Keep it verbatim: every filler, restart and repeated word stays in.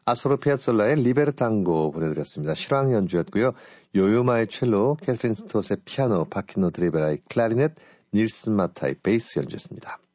아소르 피아솔라의 리베르탄고 보내드렸습니다. 실황 연주였고요. 요요마의 첼로, 캐서린 스톳의 피아노, 바키노 드리베라의 클라리넷, 닐슨 마타의 베이스 연주였습니다.